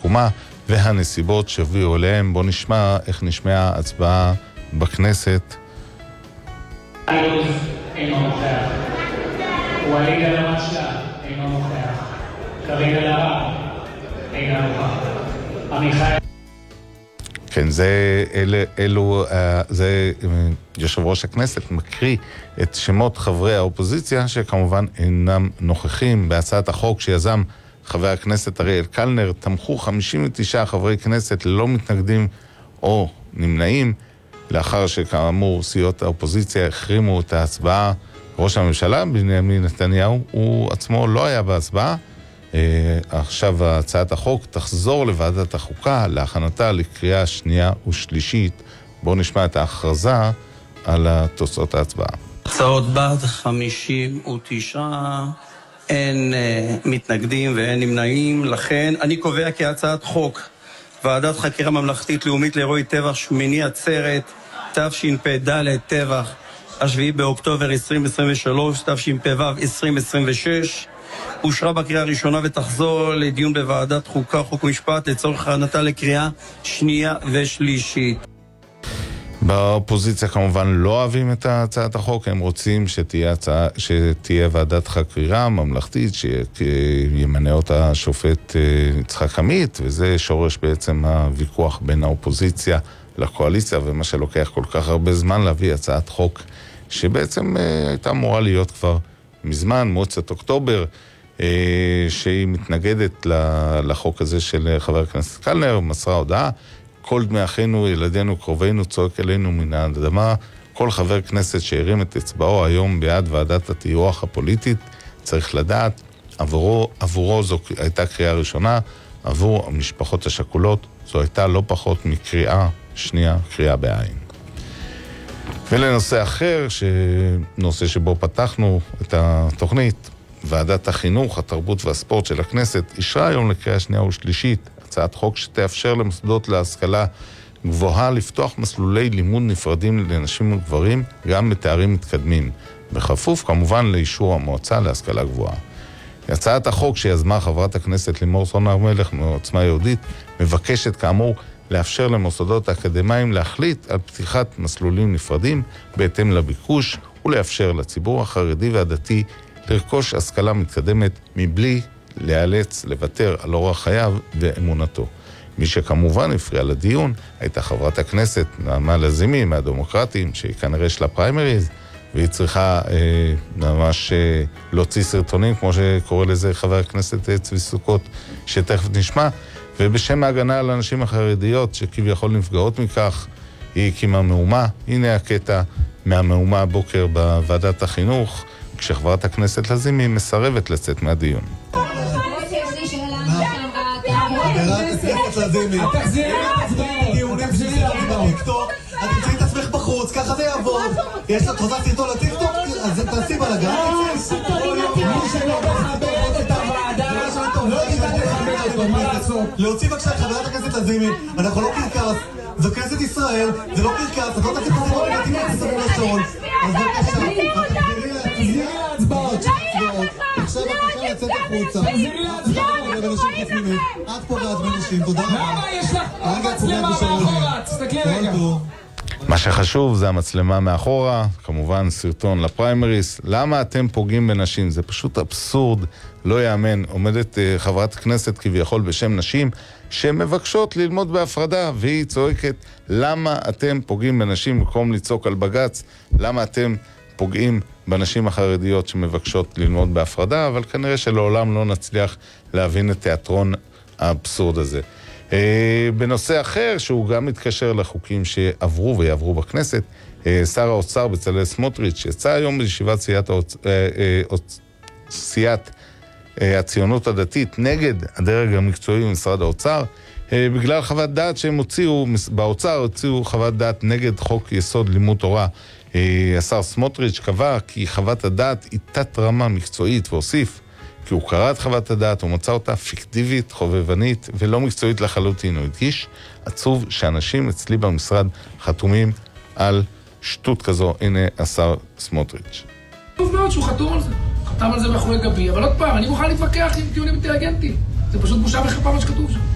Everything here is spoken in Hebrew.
מקומה והנסיבות שהביאו אליהם. בוא נשמע איך נשמעה הצבעה בכנסת. אינו נוכח. ואליד אלהואשלה, אינו נוכח. קארין אלהרר, אינה נוכחת. עמיחי. כן, זה יושב ראש הכנסת מקריא את שמות חברי האופוזיציה שכמובן אינם נוכחים. בהצעת החוק שיזם חבר הכנסת אריאל קלנר תמכו 59 חברי כנסת ללא מתנגדים או נמנעים, לאחר שכאמור סיעות האופוזיציה החרימו את ההצבעה. ראש הממשלה בנימין נתניהו הוא עצמו לא היה בהצבעה. עכשיו הצעת החוק תחזור לוועדת החוקה להכנתה לקריאה שנייה ושלישית. בואו נשמע את ההכרזה על תוצאות ההצבעה. הצעות בעד 59, אין מתנגדים ואין נמנעים. לכן אני קובע כי הצעת חוק ועדת חקירה ממלכתית לאומית לאירועי טבח שמיני עצרת תשפ"ד, טבח 7 באוקטובר 2023, תשפ"ו 2026, אושרה בקריאה הראשונה ותחזור לדיון בוועדת חוקה, חוק ומשפט לצורך הכנתה לקריאה שנייה ושלישית. באופוזיציה כמובן לא אוהבים את הצעת החוק, הם רוצים שתהיה ועדת חקירה ממלכתית שימנה אותה שופט יצחק עמית, וזה שורש בעצם הוויכוח בין האופוזיציה לקואליציה, ומה שלוקח כל כך הרבה זמן להביא הצעת חוק שבעצם הייתה אמורה להיות כבר מזמן, מועצת אוקטובר, שהיא מתנגדת לחוק הזה של חבר הכנסת קלנר, מסרה הודעה: כל דמי אחינו, ילדינו, קרובינו, צועק אלינו מן האדמה. כל חבר כנסת שהרים את אצבעו היום בעד ועדת הטיוח הפוליטית, צריך לדעת, עבורו זו הייתה קריאה ראשונה, עבור המשפחות השכולות זו הייתה לא פחות מקריאה שנייה, קריאה בעין. ולנושא אחר, נושא שבו פתחנו את התוכנית, ועדת החינוך, התרבות והספורט של הכנסת אישרה היום לקריאה שנייה ושלישית הצעת חוק שתאפשר למוסדות להשכלה גבוהה לפתוח מסלולי לימוד נפרדים לנשים וגברים גם בתארים מתקדמים, בכפוף כמובן לאישור המועצה להשכלה גבוהה. הצעת החוק שיזמה חברת הכנסת לימור סון הר מלך מעוצמה יהודית מבקשת כאמור לאפשר למוסדות האקדמיים להחליט על פתיחת מסלולים נפרדים בהתאם לביקוש, ולאפשר לציבור החרדי והדתי לרכוש השכלה מתקדמת מבלי להיאלץ לוותר על אורח חייו ואמונתו. מי שכמובן הפריע לדיון הייתה חברת הכנסת נעמה לזימי מהדמוקרטים, שהיא כנראה יש לה פריימריז, והיא צריכה ממש להוציא סרטונים, כמו שקורא לזה חבר הכנסת צבי סוכות, שתכף נשמע, ובשם ההגנה על האנשים החרדיות שכביכול נפגעות מכך, היא הקימה מהומה. הנה הקטע מהמהומה הבוקר בוועדת החינוך, כשחברת הכנסת לזימי מסרבת לצאת מהדיון. חברת הכנסת לזימי, תחזירי בטיקטוק, את תמצאי את עצמך בחוץ, ככה זה יעבוד. יש לך תחוזת סרטון לטיקטוק, אז תעשי בלגן. מי שלא מכבד את הוועדה, לא ניתן לכבד אותו, מה לעשות? להוציא בבקשה את חברת הכנסת לזימי, אנחנו לא קרקס, זו כנסת ישראל, זה לא קרקס, את לא תעשי פסיכות ולתים את הסרטון לשעון. אז בבקשה, תחזירי להצבעות. עכשיו בבקשה לצאת החוצה. את פוגעת בנשים, תודה רבה. למה יש לך מצלמה מאחורה? תסתכלי רגע. מה שחשוב זה המצלמה מאחורה, כמובן סרטון לפריימריס. למה אתם פוגעים בנשים? זה פשוט אבסורד, לא יאמן. עומדת חברת כנסת כביכול בשם נשים שמבקשות ללמוד בהפרדה, והיא צועקת: למה אתם פוגעים בנשים? במקום לצעוק על בג"ץ, למה אתם פוגעים בנשים החרדיות שמבקשות ללמוד בהפרדה? אבל כנראה שלעולם לא נצליח להבין את תיאטרון האבסורד הזה. בנושא אחר, שהוא גם מתקשר לחוקים שעברו ויעברו בכנסת, שר האוצר בצלאל סמוטריץ' יצא היום בישיבת סיעת הציונות הדתית נגד הדרג המקצועי במשרד האוצר, בגלל חוות דעת שהם הוציאו, באוצר הוציאו חוות דעת נגד חוק יסוד לימוד תורה. השר סמוטריץ' קבע כי חוות הדעת היא תת רמה מקצועית, והוסיף כי הוא קרא את חוות הדעת, הוא מצא אותה פיקטיבית, חובבנית ולא מקצועית לחלוטין. הוא הדגיש: עצוב שאנשים אצלי במשרד חתומים על שטות כזו. הנה השר סמוטריץ'. טוב מאוד שהוא חתום על זה, חתם על זה מאחורי גבי, אבל עוד פעם, אני מוכן להתווכח עם טיעונים אינטליגנטיים. זה פשוט בושה וחרפה מה שכתוב שם.